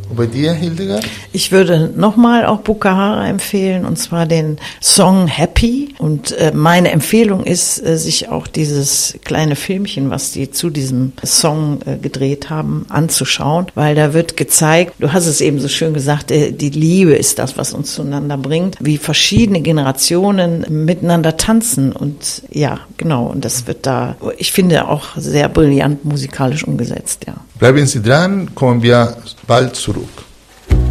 Und bei dir, Hildegard? Ich würde nochmal auch Bukahara empfehlen, und zwar den Song Happy. Und meine Empfehlung ist, sich auch dieses kleine Filmchen, was die zu diesem Song gedreht haben, anzuschauen, weil da wird gezeigt, du hast es eben so schön gesagt, die Liebe ist das, was uns zueinander bringt, wie verschiedene Generationen miteinander tanzen. Und ja, genau, und das wird da, ich finde, auch sehr brillant musikalisch umgesetzt, ja. Bleiben Sie dran, kommen wir bald zurück.